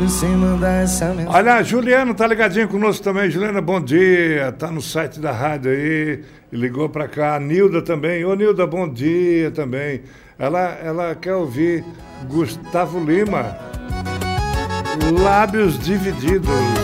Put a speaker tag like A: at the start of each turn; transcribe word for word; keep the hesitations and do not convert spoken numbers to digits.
A: rápido sem mandar essa mensagem.
B: Olha, a Juliana tá ligadinha conosco também. Juliana, bom dia. Tá no site da rádio aí. Ligou pra cá. A Nilda também. Ô, Nilda, bom dia também. Ela, ela quer ouvir Gustavo Lima. Lábios Divididos.